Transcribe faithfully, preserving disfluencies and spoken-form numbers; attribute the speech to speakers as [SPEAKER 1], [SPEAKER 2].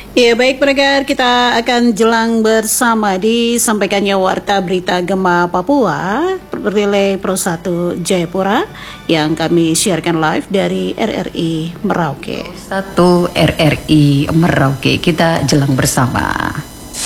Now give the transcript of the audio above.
[SPEAKER 1] Ya baik pendengar, kita akan jelang bersama disampaikannya Warta Berita Gema Papua Relay Pro satu Jayapura yang kami siarkan live dari R R I Merauke.
[SPEAKER 2] Satu R R I Merauke, kita jelang bersama.